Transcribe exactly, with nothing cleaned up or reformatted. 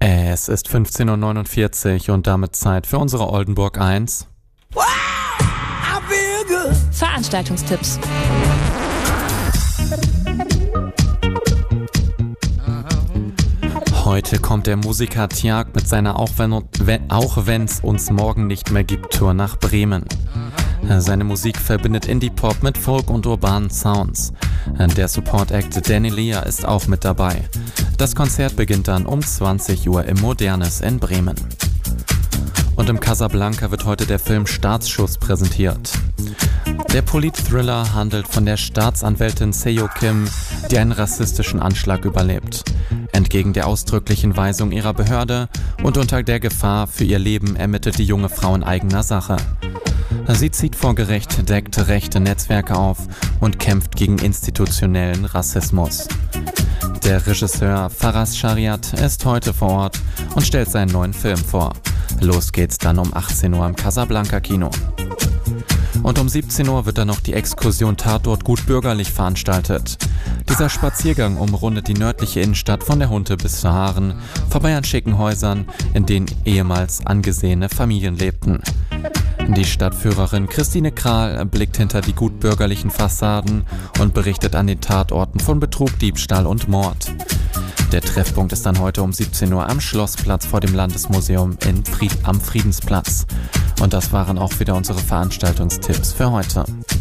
Es ist fünfzehn Uhr neunundvierzig und damit Zeit für unsere Oldenburg eins. Wow, I feel good. Veranstaltungstipps. Heute kommt der Musiker Tjag mit seiner Auch wenn, auch wenn's uns morgen nicht mehr gibt Tour nach Bremen. Seine Musik verbindet Indie-Pop mit Folk und urbanen Sounds. Der Support-Act Danny Lea ist auch mit dabei. Das Konzert beginnt dann um zwanzig Uhr im Modernes in Bremen. Und im Casablanca wird heute der Film Staatsschuss präsentiert. Der Polit-Thriller handelt von der Staatsanwältin Seo Kim, die einen rassistischen Anschlag überlebt. Entgegen der ausdrücklichen Weisung ihrer Behörde und unter der Gefahr für ihr Leben ermittelt die junge Frau in eigener Sache. Sie zieht vor Gericht, deckt rechte Netzwerke auf und kämpft gegen institutionellen Rassismus. Der Regisseur Faraz Shariat ist heute vor Ort und stellt seinen neuen Film vor. Los geht's dann um achtzehn Uhr im Casablanca Kino. Und um siebzehn Uhr wird dann noch die Exkursion Tatort gut bürgerlich veranstaltet. Dieser Spaziergang umrundet die nördliche Innenstadt von der Hunte bis zur Haaren, vorbei an schicken Häusern, in denen ehemals angesehene Familien lebten. Die Stadtführerin Christine Krahl blickt hinter die gutbürgerlichen Fassaden und berichtet an den Tatorten von Betrug, Diebstahl und Mord. Der Treffpunkt ist dann heute um siebzehn Uhr am Schlossplatz vor dem Landesmuseum in Fried- am Friedensplatz. Und das waren auch wieder unsere Veranstaltungstipps für heute.